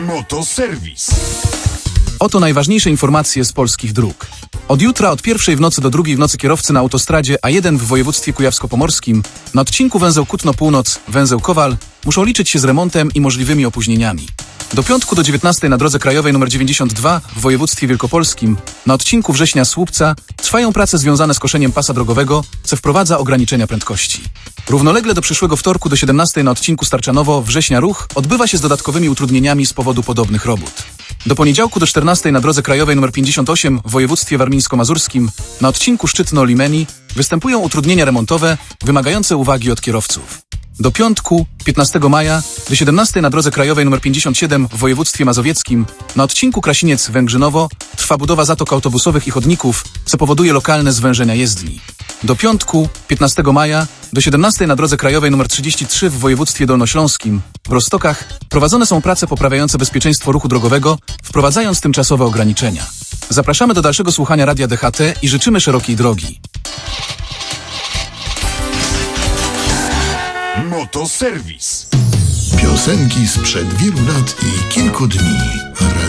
Motoserwis. Oto najważniejsze informacje z polskich dróg. Od jutra od 1 w nocy do 2 w nocy kierowcy na autostradzie A1 w województwie kujawsko-pomorskim na odcinku węzeł Kutno-Północ, węzeł Kowal muszą liczyć się z remontem i możliwymi opóźnieniami. Do piątku do 19 na drodze krajowej nr 92 w województwie wielkopolskim na odcinku Września-Słupca trwają prace związane z koszeniem pasa drogowego, co wprowadza ograniczenia prędkości. Równolegle do przyszłego wtorku do 17 na odcinku Starczanowo-Września ruch odbywa się z dodatkowymi utrudnieniami z powodu podobnych robót. Do poniedziałku do 14 na drodze krajowej nr 58 w województwie warmińsko-mazurskim na odcinku Szczytno-Limeni występują utrudnienia remontowe wymagające uwagi od kierowców. Do piątku, 15 maja, do 17 na drodze krajowej nr 57 w województwie mazowieckim na odcinku Krasiniec-Węgrzynowo trwa budowa zatok autobusowych i chodników, co powoduje lokalne zwężenia jezdni. Do piątku, 15 maja, do 17 na drodze krajowej nr 33 w województwie dolnośląskim w Roztokach prowadzone są prace poprawiające bezpieczeństwo ruchu drogowego, wprowadzając tymczasowe ograniczenia. Zapraszamy do dalszego słuchania Radia DHT i życzymy szerokiej drogi. Motoserwis. Piosenki sprzed wielu lat i kilku dni.